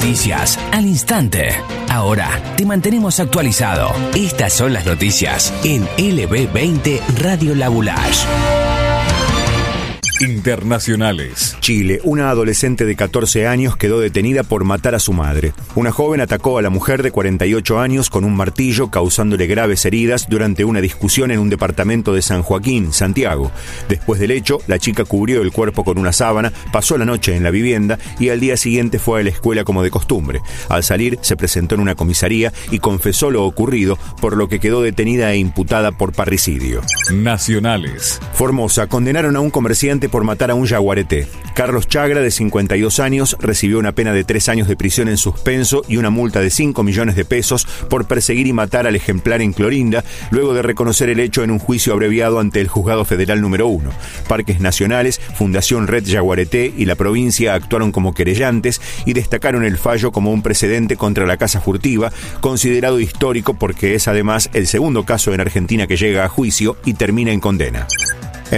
noticias al instante. Ahora te mantenemos actualizado. Estas son las noticias en LB20 Radio La Boulage. Internacionales. Chile, una adolescente de 14 años quedó detenida por matar a su madre. Una joven atacó a la mujer de 48 años con un martillo, causándole graves heridas durante una discusión en un departamento de San Joaquín, Santiago. Después del hecho, la chica cubrió el cuerpo con una sábana, pasó la noche en la vivienda y al día siguiente fue a la escuela como de costumbre. Al salir, se presentó en una comisaría y confesó lo ocurrido, por lo que quedó detenida e imputada por parricidio. Nacionales. Formosa, condenaron a un comerciante por matar a un yaguareté. Carlos Chagra, de 52 años, recibió una pena de 3 años de prisión en suspenso y una multa de 5 millones de pesos por perseguir y matar al ejemplar en Clorinda, luego de reconocer el hecho en un juicio abreviado ante el Juzgado Federal número 1. Parques Nacionales, Fundación Red Yaguareté y la provincia actuaron como querellantes y destacaron el fallo como un precedente contra la caza furtiva, considerado histórico porque es además el segundo caso en Argentina que llega a juicio y termina en condena.